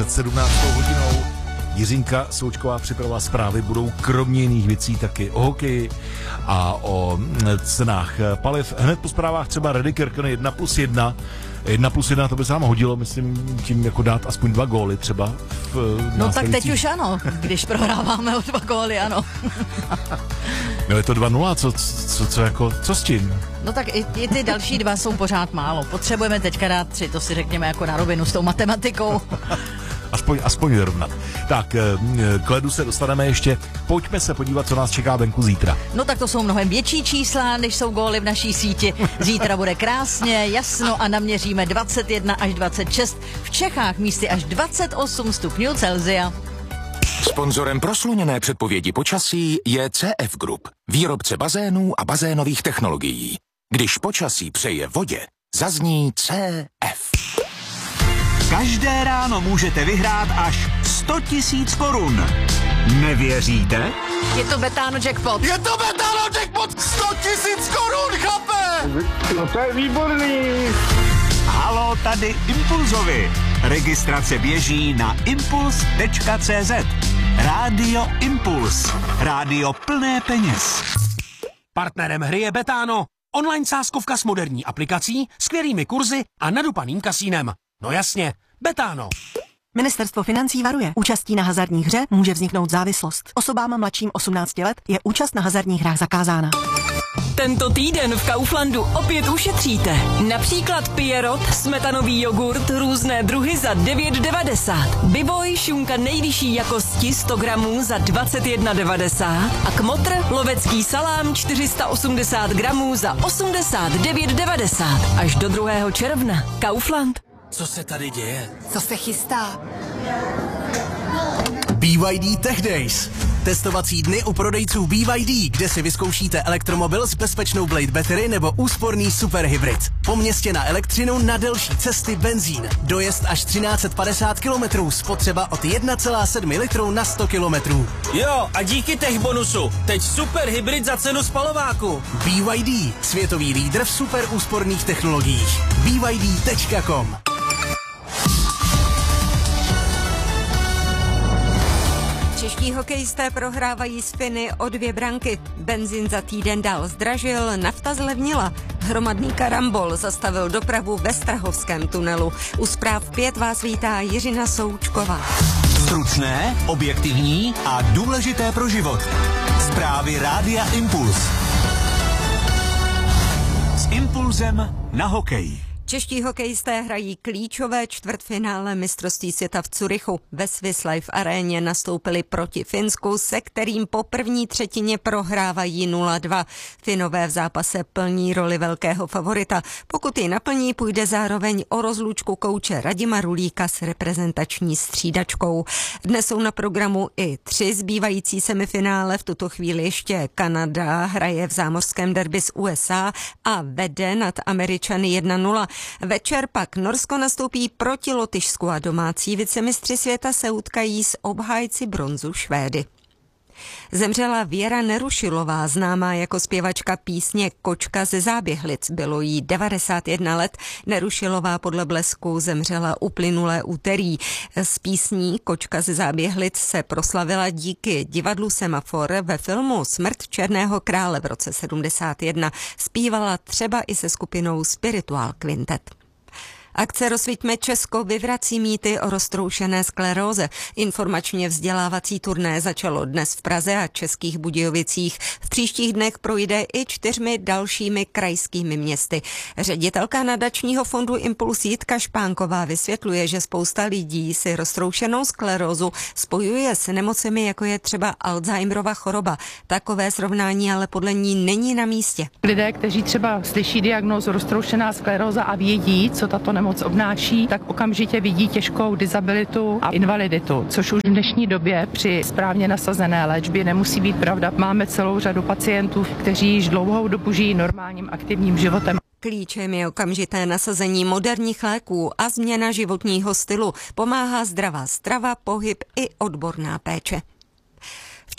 Před 17. hodinou Jiřinka Součková připravila zprávy, budou kromě jiných věcí taky o hokeji a o cenách paliv. Hned po zprávách třeba Reddy Kirken 1+1. 1+1 to by se nám hodilo, myslím, tím jako dát aspoň 2 góly třeba. No tak teď už ano, když prohráváme o 2 góly, ano. No je to 2-0, co s tím? No tak i ty další 2 jsou pořád málo. Potřebujeme teďka dát 3, to si řekněme jako na rovinu s tou matematikou. Aspoň vyrovnat. Tak, k ledu se dostaneme ještě. Pojďme se podívat, co nás čeká venku zítra. No tak to jsou mnohem větší čísla, než jsou góly v naší síti. Zítra bude krásně, jasno a naměříme 21 až 26. V Čechách místy až 28 stupňů Celsia. Sponzorem prosluněné předpovědi počasí je CF Group, výrobce bazénů a bazénových technologií. Když počasí přeje vodě, zazní CF. Každé ráno můžete vyhrát až 100 000 korun. Nevěříte? Je to Betano jackpot. Je to Betano jackpot! 100 000 korun, chlape! No to je výborný. Halo, tady Impulzovi. Registrace běží na impuls.cz. Rádio Impuls. Rádio plné peněz. Partnerem hry je Betano. Online sázkovka s moderní aplikací, skvělými kurzy a nadupaným kasínem. No jasně, Betano. Ministerstvo financí varuje. Účastí na hazardní hře může vzniknout závislost. Osobám mladším 18 let je účast na hazardních hrách zakázána. Tento týden v Kauflandu opět ušetříte. Například Pierrot, smetanový jogurt, různé druhy za 9,90. Biboj, šunka nejvyšší jakosti 100 gramů za 21,90. A Kmotr, lovecký salám 480 gramů za 89,90. Až do 2. června. Kaufland. Co se tady děje? Co se chystá? BYD Tech Days. Testovací dny u prodejců BYD, kde si vyzkoušíte elektromobil s bezpečnou Blade Battery nebo úsporný superhybrid. Po městě na elektřinu, na delší cesty benzín. Dojezd až 1350 km, spotřeba od 1,7 litru na 100 km. Jo, a díky tech bonusu. Teď super hybrid za cenu spalováku. BYD, světový lídr v super úsporných technologiích. BYD.com. Čeští hokejisté prohrávají s Finy o 2 branky. Benzín za týden dál zdražil, nafta zlevnila. Hromadný karambol zastavil dopravu ve Strahovském tunelu. U zpráv 5 vás vítá Jiřina Součková. Stručné, objektivní a důležité pro život. Zprávy Rádia Impuls. S impulzem na hokej. Čeští hokejisté hrají klíčové čtvrtfinále mistrovství světa v Curychu. Ve Swiss Life aréně nastoupili proti Finsku, se kterým po první třetině prohrávají 0-2. Finové v zápase plní roli velkého favorita. Pokud ji naplní, půjde zároveň o rozlučku kouče Radima Rulíka s reprezentační střídačkou. Dnes jsou na programu i 3 zbývající semifinále. V tuto chvíli ještě Kanada hraje v zámořském derby s USA a vede nad Američany 1-0. Večer pak Norsko nastoupí proti Lotyšsku a domácí vicemistři světa se utkají s obhájci bronzu Švédy. Zemřela Věra Nerušilová, známá jako zpěvačka písně Kočka ze Záběhlic. Bylo jí 91 let. Nerušilová podle Blesku zemřela uplynulé úterý. S písní Kočka ze Záběhlic se proslavila díky divadlu Semafor. Ve filmu Smrt černého krále v roce 71 zpívala třeba i se skupinou Spiritual Quintet. Akce Rozsviťme Česko vyvrací mýty o roztroušené skleróze. Informačně vzdělávací turné začalo dnes v Praze a Českých Budějovicích. V příštích dnech projde i 4 dalšími krajskými městy. Ředitelka nadačního fondu Impuls Jitka Špánková vysvětluje, že spousta lidí si roztroušenou sklerózu spojuje s nemocemi, jako je třeba Alzheimerova choroba. Takové srovnání ale podle ní není na místě. Lidé, kteří třeba slyší diagnózu roztroušená skleróza a vědí, co tato nemoc obnáší, tak okamžitě vidí těžkou disabilitu a invaliditu, což už v dnešní době při správně nasazené léčbě nemusí být pravda. Máme celou řadu pacientů, kteří již dlouhou dobu žijí normálním aktivním životem. Klíčem je okamžité nasazení moderních léků a změna životního stylu. Pomáhá zdravá strava, pohyb i odborná péče. V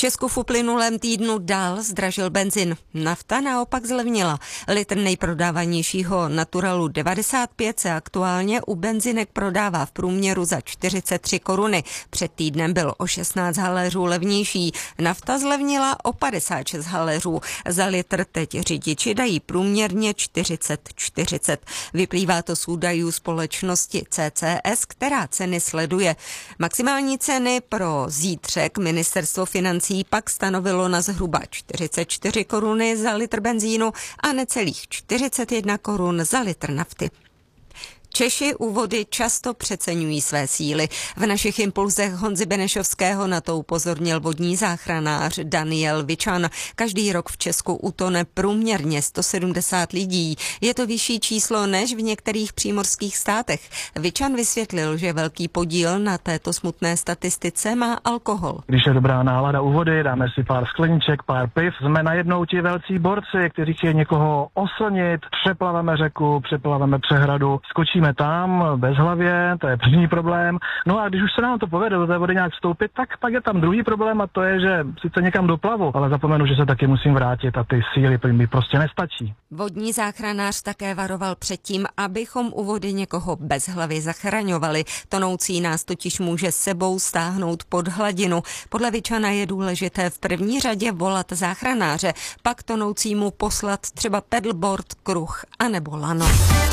Česku v uplynulém týdnu dál zdražil benzin. Nafta naopak zlevnila. Litr nejprodávanějšího Naturalu 95 se aktuálně u benzinek prodává v průměru za 43 koruny. Před týdnem byl o 16 haléřů levnější. Nafta zlevnila o 56 haléřů. Za litr teď řidiči dají průměrně 40. Vyplývá to z údajů společnosti CCS, která ceny sleduje. Maximální ceny pro zítřek Ministerstvo financí pak stanovilo na zhruba 44 koruny za litr benzínu a necelých 41 korun za litr nafty. Češi u vody často přeceňují své síly. V našich impulzech Honzy Benešovského na to upozornil vodní záchranář Daniel Vičan. Každý rok v Česku utone průměrně 170 lidí. Je to vyšší číslo než v některých přímořských státech. Vičan vysvětlil, že velký podíl na této smutné statistice má alkohol. Když je dobrá nálada u vody, dáme si pár skleniček, pár piv, jsme najednou ti velcí borci, kteří chtějí někoho oslnit, přeplaveme řeku, přeplaveme přehradu, skočíme tam bezhlavě, to je první problém. No a když už se nám to povede do té vody nějak vstoupit, tak pak je tam druhý problém a to je, že sice někam doplavu, ale zapomenu, že se taky musím vrátit a ty síly mi prostě nestačí. Vodní záchranář také varoval před tím, abychom u vody někoho bezhlavě zachraňovali. Tonoucí nás totiž může sebou stáhnout pod hladinu. Podle Vičana je důležité v první řadě volat záchranáře, pak tonoucímu poslat třeba pedalboard, kruh anebo lano.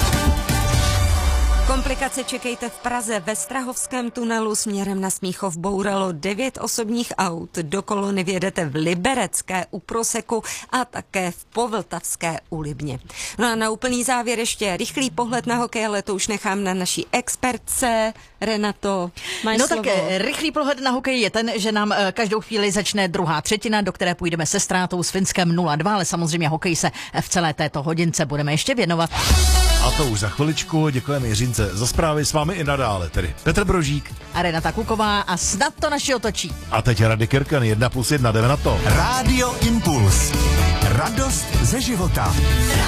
Komplikace čekejte v Praze. Ve Strahovském tunelu směrem na Smíchov bouralo 9 osobních aut. Do kolony vjedete v Liberecké u Proseku a také v Povltavské u Libně. No a na úplný závěr ještě rychlý pohled na hokej, ale to už nechám na naší expertce. Renato, máš slovo. Tak rychlý pohled na hokej je ten, že nám každou chvíli začne druhá třetina, do které půjdeme se ztrátou s Finskem 0-2, ale samozřejmě hokej se v celé této hodince budeme ještě věnovat. A to už za chviličku. Děkujeme Jiřince za zprávy, s vámi i nadále, tedy Petr Brožík a Renata Kuková a snad to naši otočí. A teď Rady Kirken, 1+1, jdeme na to. Rádio Impuls. Radost ze života.